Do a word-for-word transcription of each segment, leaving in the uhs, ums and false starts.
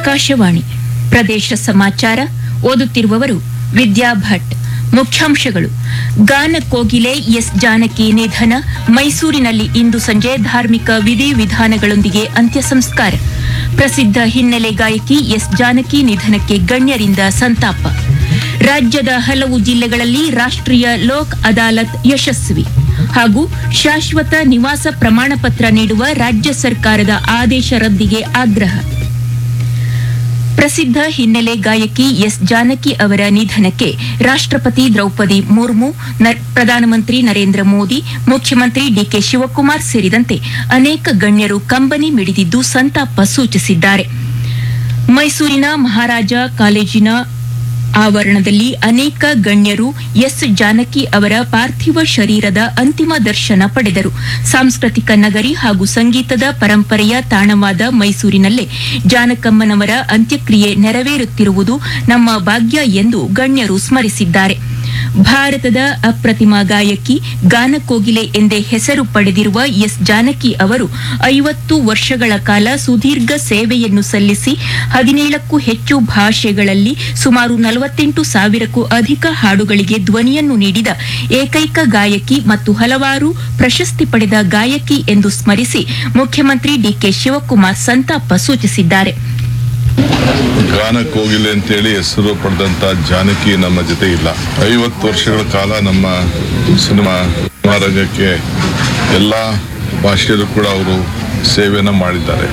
ಆಕಾಶವಾಣಿ ಪ್ರದೇಶ ಸಮಾಚಾರ ಓದುತ್ತಿರುವವರು ವಿದ್ಯಾ ಭಟ್. ಮುಖ್ಯಾಂಶಗಳು: ಗಾನ ಕೋಗಿಲೆ ಎಸ್ ಜಾನಕಿ ನಿಧನ, ಮೈಸೂರಿನಲ್ಲಿ ಇಂದು ಸಂಜೆ ಧಾರ್ಮಿಕ ವಿಧಿವಿಧಾನಗಳೊಂದಿಗೆ ಅಂತ್ಯ ಸಂಸ್ಕಾರ. ಪ್ರಸಿದ್ಧ ಹಿನ್ನೆಲೆ ಗಾಯಕಿ ಎಸ್ ಜಾನಕಿ ನಿಧನಕ್ಕೆ ಗಣ್ಯರಿಂದ ಸಂತಾಪ. ರಾಜ್ಯದ ಹಲವು ಜಿಲ್ಲೆಗಳಲ್ಲಿ ರಾಷ್ಟ್ರೀಯ ಲೋಕ್ ಅದಾಲತ್ ಯಶಸ್ವಿ ಹಾಗೂ ಶಾಶ್ವತ ನಿವಾಸ ಪ್ರಮಾಣ ಪತ್ರ ನೀಡುವ ರಾಜ್ಯ ಸರ್ಕಾರದ ಆದೇಶ ರದ್ದಿಗೆ ಆಗ್ರಹ. ಪ್ರಸಿದ್ಧ ಹಿನ್ನೆಲೆ ಗಾಯಕಿ ಎಸ್ ಜಾನಕಿ ಅವರ ನಿಧನಕ್ಕೆ ರಾಷ್ಟ್ರಪತಿ ದ್ರೌಪದಿ ಮುರ್ಮು, ಪ್ರಧಾನಮಂತ್ರಿ ನರೇಂದ್ರ ಮೋದಿ, ಮುಖ್ಯಮಂತ್ರಿ ಡಿಕೆ ಶಿವಕುಮಾರ್ ಸೇರಿದಂತೆ ಅನೇಕ ಗಣ್ಯರು ಕಂಬನಿ ಮಿಡಿದಿದ್ದು ಸಂತಾಪ ಸೂಚಿಸಿದ್ದಾರೆ. ಮೈಸೂರಿನ ಮಹಾರಾಜ ಕಾಲೇಜಿನ ಆವರಣದಲ್ಲಿ ಅನೇಕ ಗಣ್ಯರು ಎಸ್ ಜಾನಕಿ ಅವರ ಪಾರ್ಥಿವ ಶರೀರದ ಅಂತಿಮ ದರ್ಶನ ಪಡೆದರು. ಸಾಂಸ್ಕೃತಿಕ ನಗರಿ ಹಾಗೂ ಸಂಗೀತದ ಪರಂಪರೆಯ ತಾಣವಾದ ಮೈಸೂರಿನಲ್ಲೇ ಜಾನಕಮ್ಮನವರ ಅಂತ್ಯಕ್ರಿಯೆ ನೆರವೇರುತ್ತಿರುವುದು ನಮ್ಮ ಭಾಗ್ಯ ಎಂದು ಗಣ್ಯರು ಸ್ಮರಿಸಿದ್ದಾರೆ. ಭಾರತದ ಅಪ್ರತಿಮ ಗಾಯಕಿ, ಗಾನಕೋಗಿಲೆ ಎಂದೇ ಹೆಸರು ಪಡೆದಿರುವ ಎಸ್ ಜಾನಕಿ ಅವರು ಐವತ್ತು ವರ್ಷಗಳ ಕಾಲ ಸುದೀರ್ಘ ಸೇವೆಯನ್ನು ಸಲ್ಲಿಸಿ ಹದಿನೇಳಕ್ಕೂ ಹೆಚ್ಚು ಭಾಷೆಗಳಲ್ಲಿ ಸುಮಾರು ನಲವತ್ತೆಂಟು ಸಾವಿರಕ್ಕೂ ಅಧಿಕ ಹಾಡುಗಳಿಗೆ ಧ್ವನಿಯನ್ನು ನೀಡಿದ ಏಕೈಕ ಗಾಯಕಿ ಮತ್ತು ಹಲವಾರು ಪ್ರಶಸ್ತಿ ಪಡೆದ ಗಾಯಕಿ ಎಂದು ಸ್ಮರಿಸಿ ಮುಖ್ಯಮಂತ್ರಿ ಡಿಕೆ ಶಿವಕುಮಾರ್ ಸಂತಾಪ ಸೂಚಿಸಿದ್ದಾರೆ. ಗಾನ ಕೋಗಿಲೆ ಅಂತೇಳಿ ಹೆಸರು ಪಡೆದಂತ ಜಾನಕಿ ನಮ್ಮ ಜೊತೆ ಇಲ್ಲ. ಐವತ್ತು ವರ್ಷಗಳ ಕಾಲ ನಮ್ಮ ಸಿನಿಮಾ ರಂಗಕ್ಕೆ ಎಲ್ಲಾ ಭಾಷೆಯಲ್ಲೂ ಕೂಡ ಅವರು ಸೇವೆಯನ್ನು ಮಾಡಿದ್ದಾರೆ.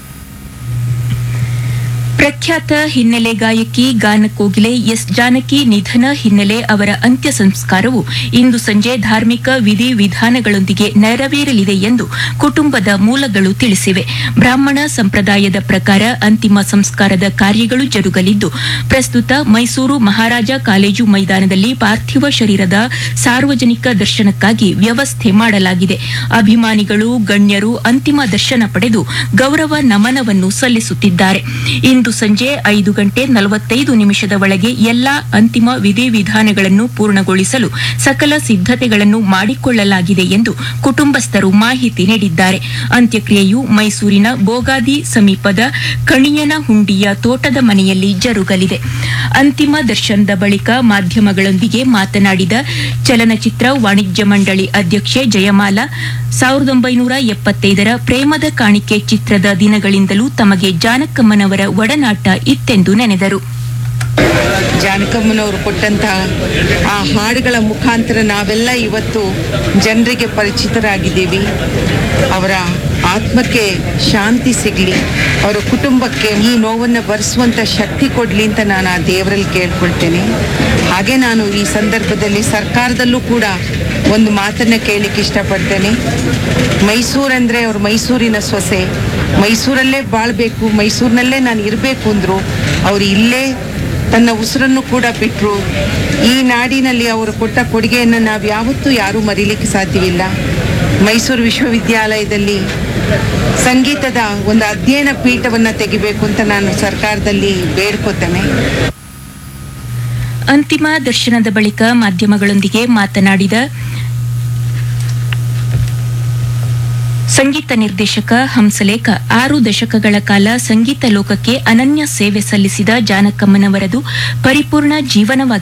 ಪ್ರಖ್ಯಾತ ಹಿನ್ನೆಲೆ ಗಾಯಕಿ ಗಾನಕೋಗಿಲೆ ಎಸ್ ಜಾನಕಿ ನಿಧನ ಹಿನ್ನೆಲೆ ಅವರ ಅಂತ್ಯ ಸಂಸ್ಕಾರವು ಇಂದು ಸಂಜೆ ಧಾರ್ಮಿಕ ವಿಧಿವಿಧಾನಗಳೊಂದಿಗೆ ನೆರವೇರಲಿದೆ ಎಂದು ಕುಟುಂಬದ ಮೂಲಗಳು ತಿಳಿಸಿವೆ. ಬ್ರಾಹ್ಮಣ ಸಂಪ್ರದಾಯದ ಪ್ರಕಾರ ಅಂತಿಮ ಸಂಸ್ಕಾರದ ಕಾರ್ಯಗಳು ಜರುಗಲಿದ್ದು, ಪ್ರಸ್ತುತ ಮೈಸೂರು ಮಹಾರಾಜ ಕಾಲೇಜು ಮೈದಾನದಲ್ಲಿ ಪಾರ್ಥಿವ ಶರೀರದ ಸಾರ್ವಜನಿಕ ದರ್ಶನಕ್ಕಾಗಿ ವ್ಯವಸ್ಥೆ ಮಾಡಲಾಗಿದೆ. ಅಭಿಮಾನಿಗಳು, ಗಣ್ಯರು ಅಂತಿಮ ದರ್ಶನ ಪಡೆದು ಗೌರವ ನಮನವನ್ನು ಸಲ್ಲಿಸುತ್ತಿದ್ದಾರೆ. ಇಂದು ಸಂಜೆ ಐದು ಗಂಟೆ ನಲವತ್ತೈದು ನಿಮಿಷದ ಒಳಗೆ ಎಲ್ಲಾ ಅಂತಿಮ ವಿಧಿವಿಧಾನಗಳನ್ನು ಪೂರ್ಣಗೊಳಿಸಲು ಸಕಲ ಸಿದ್ದತೆಗಳನ್ನು ಮಾಡಿಕೊಳ್ಳಲಾಗಿದೆ ಎಂದು ಕುಟುಂಬಸ್ಥರು ಮಾಹಿತಿ ನೀಡಿದ್ದಾರೆ. ಅಂತ್ಯಕ್ರಿಯೆಯು ಮೈಸೂರಿನ ಬೋಗಾದಿ ಸಮೀಪದ ಕಣಿಯನಹುಂಡಿಯ ತೋಟದ ಮನೆಯಲ್ಲಿ ಜರುಗಲಿದೆ. ಅಂತಿಮ ದರ್ಶನದ ಬಳಿಕ ಮಾಧ್ಯಮಗಳೊಂದಿಗೆ ಮಾತನಾಡಿದ ಚಲನಚಿತ್ರ ವಾಣಿಜ್ಯ ಮಂಡಳಿ ಅಧ್ಯಕ್ಷೆ ಜಯಮಾಲಾ, ಸಾವಿರದ ಒಂಬೈನೂರ ಎಪ್ಪತ್ತೈದರ ಪ್ರೇಮದ ಕಾಣಿಕೆ ಚಿತ್ರದ ದಿನಗಳಿಂದಲೂ ತಮಗೆ ಜಾನಕಮ್ಮನವರ ಒಡನಾಟ ಇತ್ತೆಂದು ನೆನೆದರು. ಜಾನಕಮ್ಮನವರು ಕೊಟ್ಟಂತಹ ಆ ಹಾಡುಗಳ ಮುಖಾಂತರ ನಾವೆಲ್ಲ ಇವತ್ತು ಜನರಿಗೆ ಪರಿಚಿತರಾಗಿದ್ದೀವಿ. ಅವರ ಆತ್ಮಕ್ಕೆ ಶಾಂತಿ ಸಿಗಲಿ, ಅವರ ಕುಟುಂಬಕ್ಕೆ ಈ ನೋವನ್ನು ಭರಿಸುವಂಥ ಶಕ್ತಿ ಕೊಡಲಿ ಅಂತ ನಾನು ಆ ದೇವರಲ್ಲಿ ಕೇಳ್ಕೊಳ್ತೇನೆ. ಹಾಗೆ ನಾನು ಈ ಸಂದರ್ಭದಲ್ಲಿ ಸರ್ಕಾರದಲ್ಲೂ ಕೂಡ ಒಂದು ಮಾತನ್ನು ಕೇಳಲಿಕ್ಕೆ ಇಷ್ಟಪಡ್ತೇನೆ. ಮೈಸೂರಂದರೆ ಅವರು ಮೈಸೂರಿನ ಸೊಸೆ, ಮೈಸೂರಲ್ಲೇ ಬಾಳಬೇಕು, ಮೈಸೂರಿನಲ್ಲೇ ನಾನು ಇರಬೇಕು ಅಂದರು. ಅವರು ಇಲ್ಲೇ ತನ್ನ ಉಸಿರನ್ನು ಕೂಡ ಬಿಟ್ಟರು. ಈ ನಾಡಿನಲ್ಲಿ ಅವರು ಕೊಟ್ಟ ಕೊಡುಗೆಯನ್ನು ನಾವು ಯಾವತ್ತೂ ಯಾರೂ ಮರೀಲಿಕ್ಕೆ ಸಾಧ್ಯವಿಲ್ಲ. ಮೈಸೂರು ವಿಶ್ವವಿದ್ಯಾಲಯದಲ್ಲಿ ಸಂಗೀತದ ಒಂದು ಅಧ್ಯಯನ ಪೀಠವನ್ನು ತೆಗಿಬೇಕು ಅಂತ ನಾನು ಸರ್ಕಾರದಲ್ಲಿ ಬೇಡ್ಕೋತೇನೆ. ಅಂತಿಮ ದರ್ಶನದ ಬಳಿಕ ಮಾಧ್ಯಮಗಳೊಂದಿಗೆ ಮಾತನಾಡಿದ ಸಂಗೀತ ನಿರ್ದೇಶಕ ಹಂಸಲೇಖ, ಆರು ದಶಕಗಳ ಕಾಲ ಸಂಗೀತ ಲೋಕಕ್ಕೆ ಅನನ್ಯ ಸೇವೆ ಸಲ್ಲಿಸಿದ ಜಾನಕಮ್ಮನವರದು ಪರಿಪೂರ್ಣ ಜೀವನವಾಗಿ